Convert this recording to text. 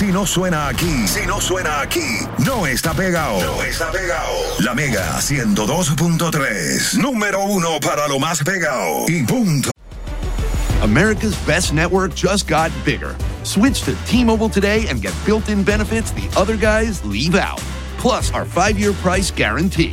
Si no suena aquí, no está pegado. No está pegado. La Mega 102.3. Número 1 para lo más pegado. Y punto. America's best network just got bigger. Switch to T-Mobile today and get built-in benefits the other guys leave out. Plus our 5-year price guarantee.